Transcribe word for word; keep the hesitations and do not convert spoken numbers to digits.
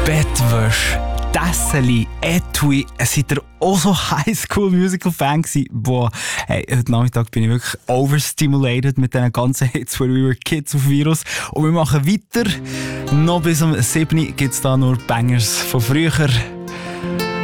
Bettwäsche, Tesseli, Etui. Seid ihr auch so High School Musical Fan gewesen? Boah, hey, heute Nachmittag bin ich wirklich overstimulated mit diesen ganzen Hits von We Were Kids auf Virus. Und wir machen weiter. Noch bis um sieben Uhr gibt es da nur Bangers von früher.